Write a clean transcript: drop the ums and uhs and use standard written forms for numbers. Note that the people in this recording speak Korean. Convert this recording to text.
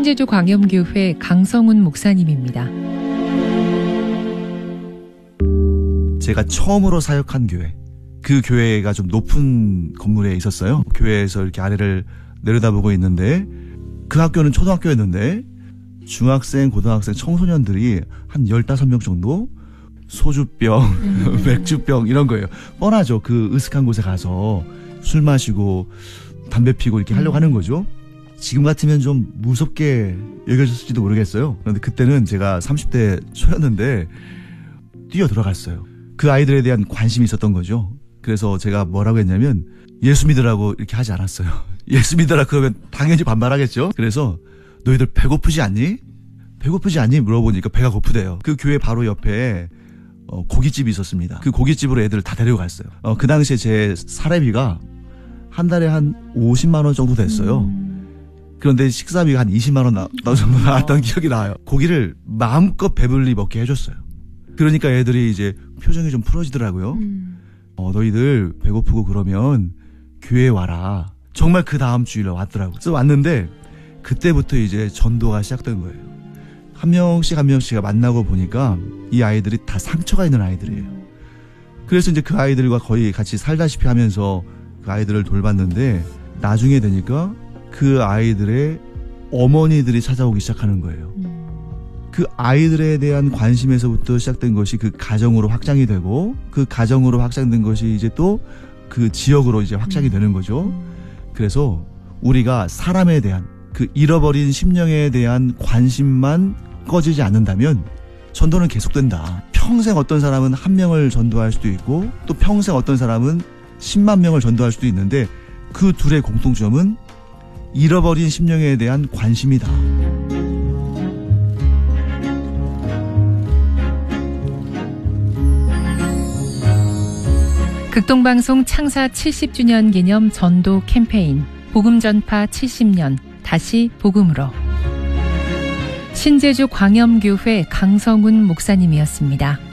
신제주 광염교회 강성훈 목사님입니다. 제가 처음으로 사역한 교회, 그 교회가 좀 높은 건물에 있었어요. 교회에서 이렇게 아래를 내려다보고 있는데, 그 학교는 초등학교였는데 중학생, 고등학생, 청소년들이 한 15명 정도 소주병, 맥주병 이런 거예요. 뻔하죠. 그 으슥한 곳에 가서 술 마시고 담배 피고 이렇게 하려고 하는 거죠. 지금 같으면 좀 무섭게 여겨졌을지도 모르겠어요. 그런데 그때는 제가 30대 초였는데 뛰어 들어갔어요. 그 아이들에 대한 관심이 있었던 거죠. 그래서 제가 뭐라고 했냐면, 예수 믿으라고 이렇게 하지 않았어요. 예수 믿으라 그러면 당연히 반발하겠죠. 그래서 너희들 배고프지 않니? 배고프지 않니? 물어보니까 배가 고프대요. 그 교회 바로 옆에 고깃집이 있었습니다. 그 고깃집으로 애들을 다 데리고 갔어요. 그 당시에 제 사례비가 한 달에 한 50만 원 정도 됐어요. 그런데 식사비가 한 20만 원 정도 나왔던 기억이 나요. 고기를 마음껏 배불리 먹게 해줬어요. 그러니까 애들이 이제 표정이 좀 풀어지더라고요. 너희들 배고프고 그러면 교회에 와라. 정말 그 다음 주일에 왔더라고요. 그래서 왔는데 그때부터 이제 전도가 시작된 거예요. 한 명씩 만나고 보니까 이 아이들이 다 상처가 있는 아이들이에요. 그래서 이제 그 아이들과 거의 같이 살다시피 하면서 그 아이들을 돌봤는데, 나중에 되니까 그 아이들의 어머니들이 찾아오기 시작하는 거예요. 그 아이들에 대한 관심에서부터 시작된 것이 그 가정으로 확장이 되고, 그 가정으로 확장된 것이 이제 또 그 지역으로 이제 확장이 되는 거죠. 그래서 우리가 사람에 대한, 그 잃어버린 심령에 대한 관심만 꺼지지 않는다면 전도는 계속된다. 평생 어떤 사람은 1명을 전도할 수도 있고, 또 평생 어떤 사람은 10만 명을 전도할 수도 있는데, 그 둘의 공통점은 잃어버린 심령에 대한 관심이다. 극동방송 창사 70주년 기념 전도 캠페인 복음 전파 70년 다시 복음으로, 신제주 광염교회 강성훈 목사님이었습니다.